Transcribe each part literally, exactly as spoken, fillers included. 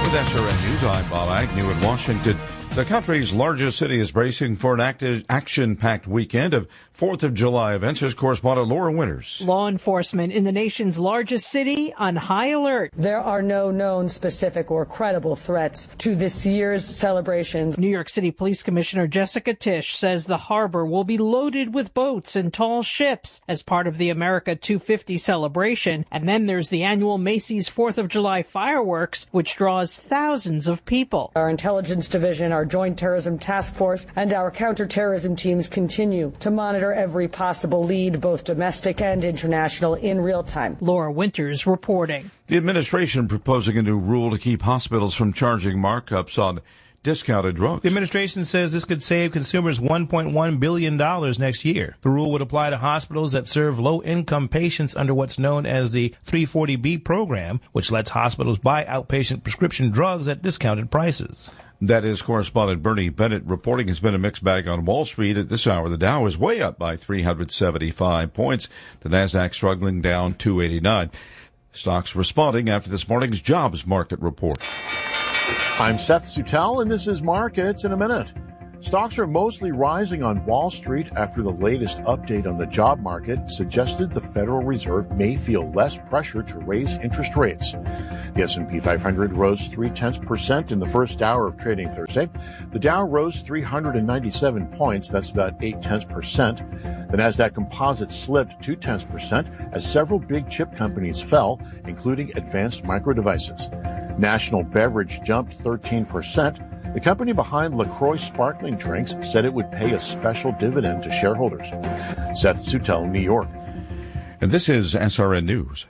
With S R N News, I'm Bob Agnew in Washington. The country's largest city is bracing for an active, action-packed weekend of fourth of July events. Here's correspondent Laura Winters. Law enforcement in the nation's largest city on high alert. There are no known specific or credible threats to this year's celebrations. New York City Police Commissioner Jessica Tisch says the harbor will be loaded with boats and tall ships as part of the America two fifty celebration. And then there's the annual Macy's fourth of July fireworks, which draws thousands of people. Our intelligence division, our Joint Terrorism Task Force, and our counterterrorism teams continue to monitor every possible lead, both domestic and international, in real time. Laura Winters reporting. The administration proposing a new rule to keep hospitals from charging markups on discounted drugs. The administration says this could save consumers one point one billion dollars next year. The rule would apply to hospitals that serve low-income patients under what's known as the three forty B program, which lets hospitals buy outpatient prescription drugs at discounted prices. That is correspondent Bernie Bennett reporting. It's been a mixed bag on Wall Street at this hour. The Dow is way up by three hundred seventy-five points. The Nasdaq struggling down two eighty-nine. Stocks responding after this morning's jobs market report. I'm Seth Sutel, and this is Markets in a Minute. Stocks are mostly rising on Wall Street after the latest update on the job market suggested the Federal Reserve may feel less pressure to raise interest rates. The S and P five hundred rose three tenths percent in the first hour of trading Thursday. The Dow rose three hundred ninety-seven points. That's about eight tenths percent. The Nasdaq Composite slipped two tenths percent as several big chip companies fell, including Advanced Micro Devices. National Beverage jumped thirteen percent. The company behind LaCroix sparkling drinks said it would pay a special dividend to shareholders. Seth Sutel, New York. And this is S R N News.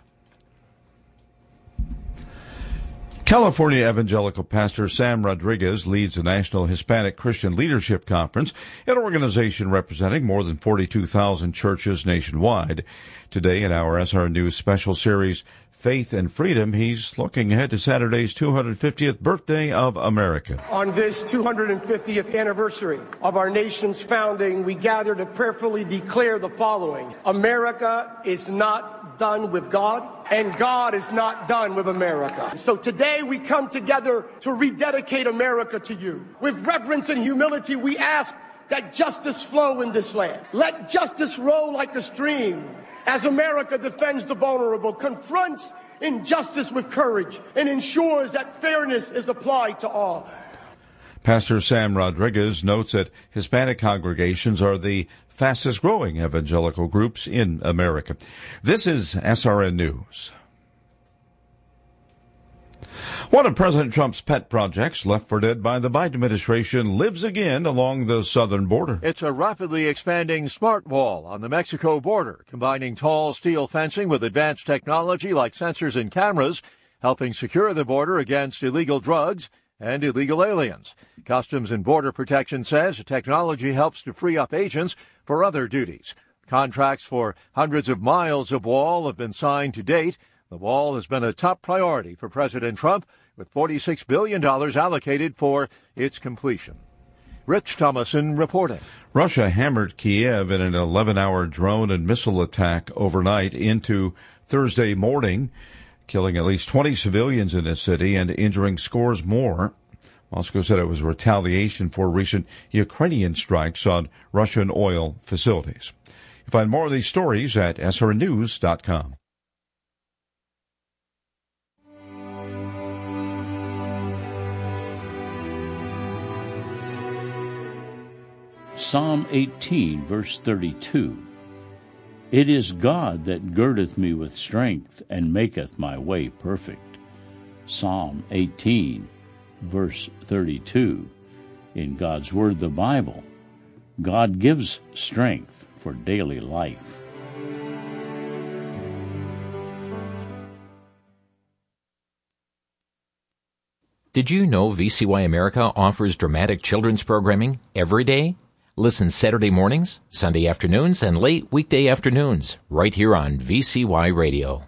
California evangelical pastor Sam Rodriguez leads the National Hispanic Christian Leadership Conference, an organization representing more than forty-two thousand churches nationwide. Today in our S R N News special series, Faith and Freedom, he's looking ahead to Saturday's two hundred fiftieth birthday of America. On this two hundred fiftieth anniversary of our nation's founding, we gather to prayerfully declare the following. America is not done with God, and God is not done with America. So today we come together to rededicate America to you. With reverence and humility, we ask that justice flow in this land. Let justice roll like a stream as America defends the vulnerable, confronts injustice with courage, and ensures that fairness is applied to all. Pastor Sam Rodriguez notes that Hispanic congregations are the fastest growing evangelical groups in America. This is S R N News. One of President Trump's pet projects, left for dead by the Biden administration, lives again along the southern border. It's a rapidly expanding smart wall on the Mexico border, combining tall steel fencing with advanced technology like sensors and cameras, helping secure the border against illegal drugs and illegal aliens. Customs and Border Protection says the technology helps to free up agents for other duties. Contracts for hundreds of miles of wall have been signed to date. The wall has been a top priority for President Trump, with forty-six billion dollars allocated for its completion. Rich Thomason reporting. Russia hammered Kiev in an eleven-hour drone and missile attack overnight into Thursday morning, killing at least twenty civilians in the city and injuring scores more. Moscow said it was retaliation for recent Ukrainian strikes on Russian oil facilities. You find more of these stories at S R N news dot com. Psalm eighteen, verse thirty-two. It is God that girdeth me with strength, and maketh my way perfect. Psalm eighteen, verse thirty-two. In God's Word, the Bible, God gives strength for daily life. Did you know V C Y America offers dramatic children's programming every day? Listen Saturday mornings, Sunday afternoons, and late weekday afternoons, right here on V C Y Radio.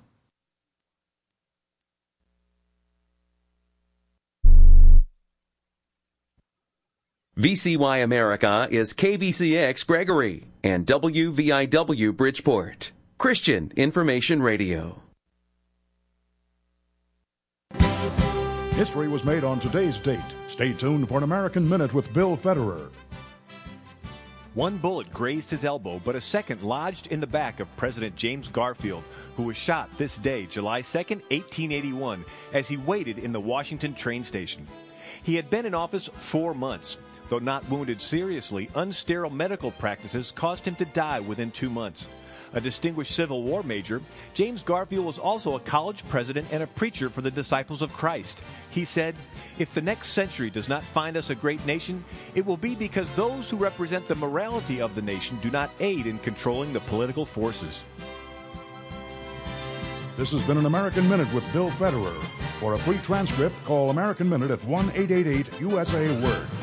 V C Y America is K V C X Gregory and W V I W Bridgeport, Christian Information Radio. History was made on today's date. Stay tuned for an American Minute with Bill Federer. One bullet grazed his elbow, but a second lodged in the back of President James Garfield, who was shot this day, July second, eighteen eighty-one, as he waited in the Washington train station. He had been in office four months. Though not wounded seriously, unsterile medical practices caused him to die within two months. A distinguished Civil War major, James Garfield was also a college president and a preacher for the Disciples of Christ. He said, "If the next century does not find us a great nation, it will be because those who represent the morality of the nation do not aid in controlling the political forces." This has been an American Minute with Bill Federer. For a free transcript, call American Minute at one eight eight eight U S A Word.